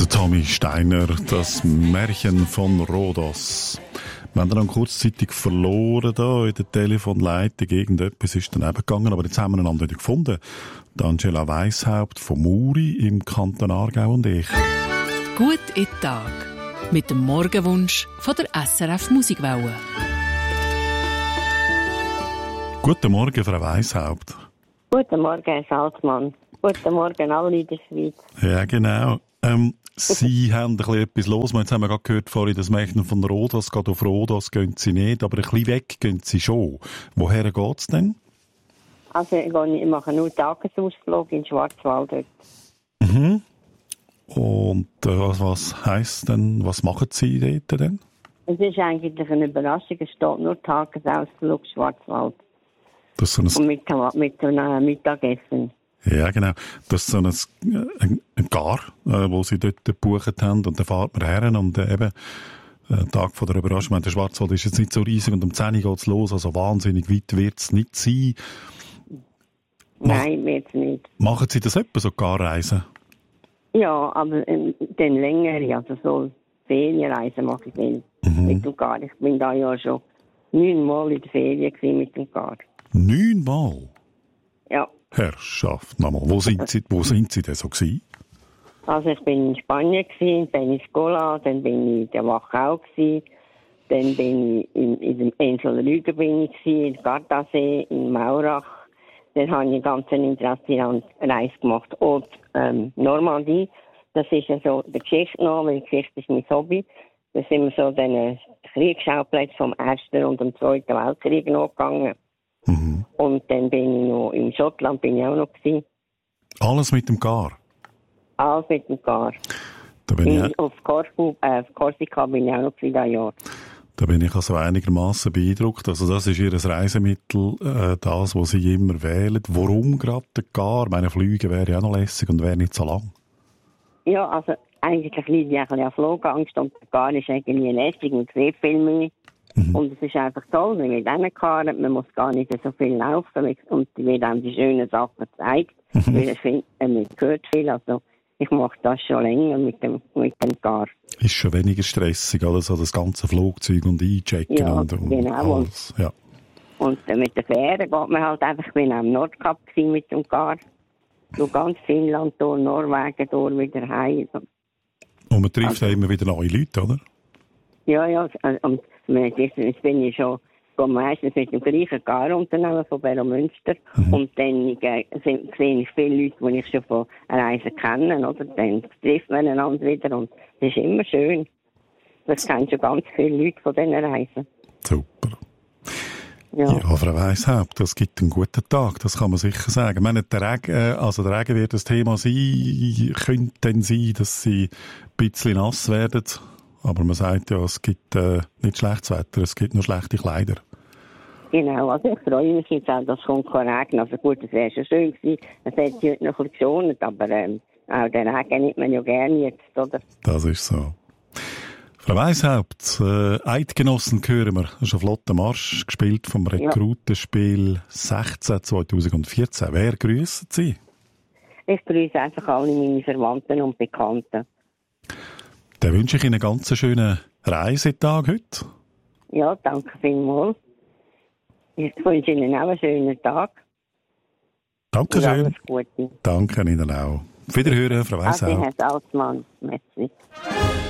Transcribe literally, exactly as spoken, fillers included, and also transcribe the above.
Tommy Steiner, das Märchen von Rhodos. Wir haben dann kurzzeitig verloren da in der Telefonleitung. Irgendetwas ist daneben gegangen, aber jetzt haben wir einander wieder gefunden. Die Angela Weishaupt von Muri im Kanton Aargau und ich. Gut in den Tag. Mit dem Morgenwunsch von der S R F Musikwelle. Guten Morgen, Frau Weishaupt. Guten Morgen, Herr Salzmann. Guten Morgen, alle in der Schweiz. Ja, genau. Ähm, Sie haben ein bisschen etwas los. Jetzt haben wir gerade gehört vorhin, das Märchen von Rhodos. Gerade auf Rhodos gehen Sie nicht, aber ein bisschen weg gehen Sie schon. Woher geht es denn? Also ich mache nur einen Tagesausflug in den Schwarzwald heute. Mhm. Und äh, was, was heisst denn, was machen Sie dort denn? Es ist eigentlich eine Überraschung, es steht nur Tagesausflug Schwarzwald. Das ist so ein Und mit, mit einem Mittagessen. Ja, genau. Das ist so ein, ein, ein Gar, äh, wo sie dort gebucht haben. Und dann fährt man her und äh, eben, äh, Tag von der Überraschung. Der Schwarzwald ist jetzt nicht so riesig und um zehn Uhr geht es los. Also wahnsinnig weit wird es nicht sein. Mach, Nein, wird es nicht. Machen Sie das etwa, so Garreisen? Ja, aber ähm, dann länger, also so Ferienreisen mache ich dann Mhm. mit dem Gar. Ich bin da ja schon neunmal in der Ferien gewesen mit dem Gar. Neunmal? Ja. Herrschaft, nochmal. Wo sind Sie, wo sind Sie denn so gewesen? Also ich bin in Spanien gewesen, dann in Skola, dann bin ich in der Wachau gewesen, dann bin ich in, in dem Insel Rügen bin ich gewesen, in Gardasee, in Maurach. Dann habe ich eine ganz interessante Reise gemacht. Und ähm, Normandie, das ist ja so die Geschichte noch, weil die Geschichte ist mein Hobby. Da sind wir so den Kriegsschauplätze vom Ersten und dem Zweiten Weltkrieg noch gegangen. Mhm. Und dann bin ich noch in Schottland bin ich auch noch gewesen. Alles mit dem Gar? Alles mit dem Gar. Da bin ich, In, auf Korfu, äh, Korsika bin ich auch noch gewesen, dieses Jahr. da bin ich also einigermaßen beeindruckt. Also das ist Ihr Reisemittel, äh, das, was Sie immer wählen. Warum gerade der Gar? Meine Flüge wäre ja auch noch lässig und wäre nicht so lang. Ja, also eigentlich liebe ich ein bisschen an Flugangst und der Gar ist irgendwie lässig und sehr viel mehr. Mhm. Und es ist einfach toll, wenn man dann kann, man muss gar nicht so viel laufen und die wird dann die schönen Sachen gezeigt. Mhm. Weil ich finde, man hört viel, also ich mache das schon länger mit dem, mit dem Gar. Ist schon weniger stressig, alles, also das ganze Flugzeug und Einchecken ja, und, und genau. alles. Ja. Und äh, mit der Fähre geht man halt einfach, ich bin am Nordkap mit dem Gar. Durch ganz Finnland, durch Norwegen, durch wieder heim. Und man trifft also, ja immer wieder neue Leute, oder? Ja, ja, und jetzt bin ich schon meistens mit dem gleichen Gar-Unternehmen von Berlo Münster. Mhm. Und dann äh, sehe ich viele Leute, die ich schon von Reisen kenne, oder? Dann trifft man einander wieder und das ist immer schön. Das kennen schon ganz viele Leute von diesen Reisen. Super. Ja. Ja, Frau Weishaupt, das gibt einen guten Tag, das kann man sicher sagen. Ich meine, der Regen, also der Regen wird das Thema sein, könnte dann sein, dass Sie ein bisschen nass werden. Aber man sagt ja, es gibt äh, nicht schlechtes Wetter, es gibt nur schlechte Kleider. Genau, also ich freue mich jetzt auch, dass es kommt regnen. Also gut, es wäre schon schön gewesen, es hätte heute noch ein bisschen geschont, aber ähm, auch den Regen nimmt man ja gerne jetzt, oder? Das ist so. Frau Weishaupt, äh, Eidgenossen hören wir, das ist ein flotter Marsch, gespielt vom Rekrutenspiel sechzehn zweitausendvierzehn. Wer grüssen Sie? Ich grüße einfach alle meine Verwandten und Bekannten. Dann wünsche ich Ihnen einen ganz schönen Reisetag heute. Ja, danke vielmals. Ich wünsche Ihnen auch einen schönen Tag. Danke schön. Alles Gute. Danke Ihnen auch. Auf Wiederhören, Frau Weishaupt. Ade, Herr Salzmann. Merci.